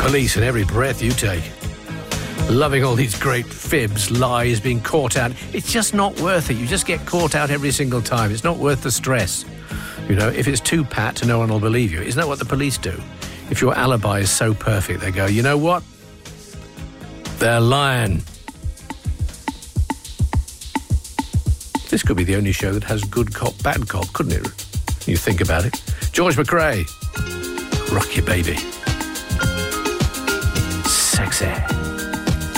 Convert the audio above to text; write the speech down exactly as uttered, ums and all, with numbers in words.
police in every breath you take. Loving all these great fibs, lies, being caught out. It's just not worth it. You just get caught out every single time. It's not worth the stress. You know, if it's too pat, no one will believe you. Isn't that what the police do? If your alibi is so perfect, they go, you know what? They're lying. This could be the only show that has good cop, bad cop, couldn't it? You think about it. George McRae. Rock your baby. Sexy.